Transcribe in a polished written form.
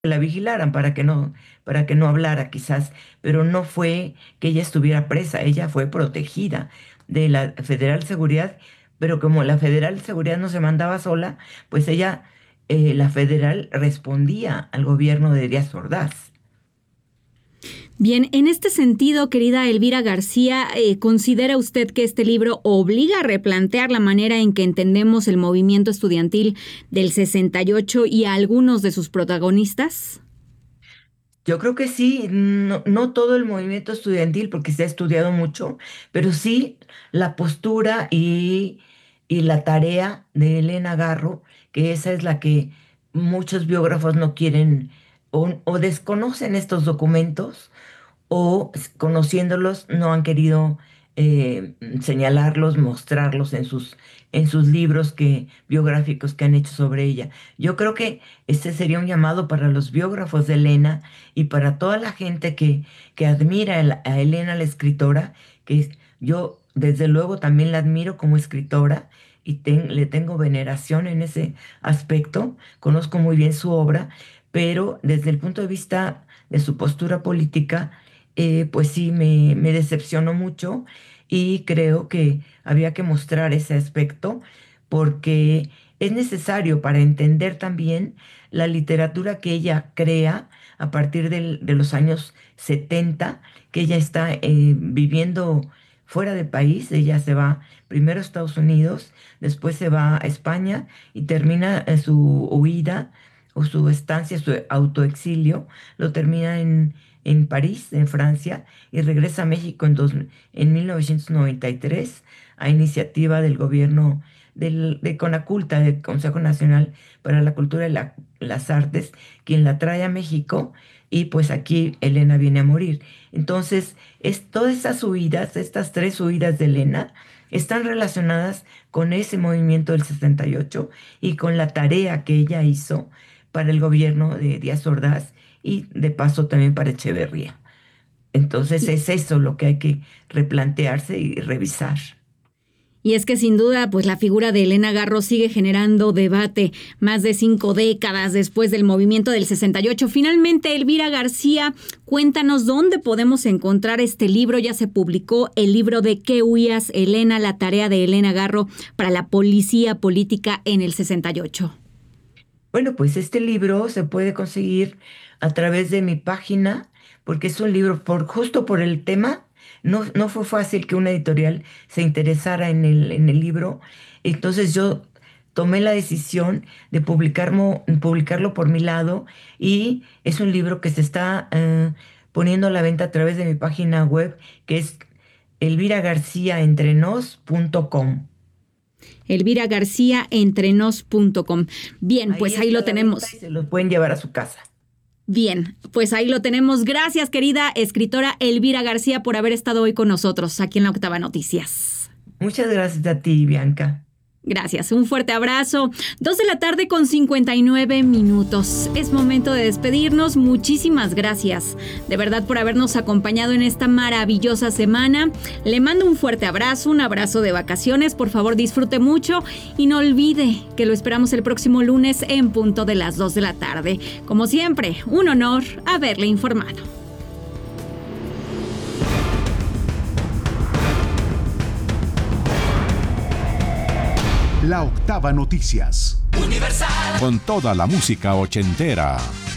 la vigilaran para que no hablara quizás, pero no fue que ella estuviera presa, ella fue protegida de la Federal Seguridad, pero como la Federal Seguridad no se mandaba sola, pues ella, la Federal respondía al gobierno de Díaz Ordaz. Bien, en este sentido, querida Elvira García, ¿considera usted que este libro obliga a replantear la manera en que entendemos el movimiento estudiantil del 68 y a algunos de sus protagonistas? Yo creo que sí, no, no todo el movimiento estudiantil, porque se ha estudiado mucho, pero sí la postura y la tarea de Elena Garro, que esa es la que muchos biógrafos no quieren o desconocen estos documentos o conociéndolos no han querido señalarlos, mostrarlos en sus libros biográficos que han hecho sobre ella. Yo creo que este sería un llamado para los biógrafos de Elena y para toda la gente que admira a Elena, la escritora, yo desde luego también la admiro como escritora y le tengo veneración en ese aspecto, conozco muy bien su obra, pero desde el punto de vista de su postura política, pues sí, me decepcionó mucho y creo que había que mostrar ese aspecto porque es necesario para entender también la literatura que ella crea a partir de los años 70, que ella está viviendo fuera del país. Ella se va primero a Estados Unidos, después se va a España y termina su huida o su estancia, su autoexilio, lo termina en París, en Francia, y regresa a México en 1993 a iniciativa del gobierno de Conaculta, del Consejo Nacional para la Cultura y las Artes, quien la trae a México y pues aquí Elena viene a morir. Entonces, todas esas huidas, estas tres huidas de Elena, están relacionadas con ese movimiento del 68 y con la tarea que ella hizo para el gobierno de Díaz Ordaz y de paso también para Echeverría. Entonces es eso lo que hay que replantearse y revisar. Y es que sin duda, pues la figura de Elena Garro sigue generando debate más de 5 décadas después del movimiento del 68. Finalmente, Elvira García, cuéntanos dónde podemos encontrar este libro. Ya se publicó el libro de ¿Qué huías, Elena? La tarea de Elena Garro para la policía política en el 68. Bueno, pues este libro se puede conseguir a través de mi página, porque es un libro justo por el tema. No, no fue fácil que una editorial se interesara en el libro. Entonces yo tomé la decisión de publicarlo por mi lado y es un libro que se está poniendo a la venta a través de mi página web, que es elviragarciaentrenos.com. elviragarciaentrenos.com. Bien, Ahí pues ahí está a lo la venta y tenemos. se los pueden llevar a su casa. Bien, pues ahí lo tenemos. Gracias, querida escritora Elvira García, por haber estado hoy con nosotros aquí en la Octava Noticias. Muchas gracias a ti, Bianca. Gracias, un fuerte abrazo. 2 de la tarde con 59 minutos. Es momento de despedirnos. Muchísimas gracias, de verdad, por habernos acompañado en esta maravillosa semana. Le mando un fuerte abrazo, un abrazo de vacaciones. Por favor, disfrute mucho y no olvide que lo esperamos el próximo lunes en punto de las 2 de la tarde. Como siempre, un honor haberle informado. La Octava Noticias. Universal. Con toda la música ochentera.